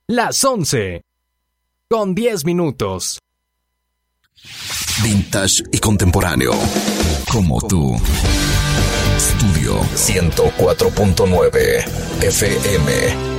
las 11:10. Vintage y contemporáneo, como tú. Estudio 104.9 FM.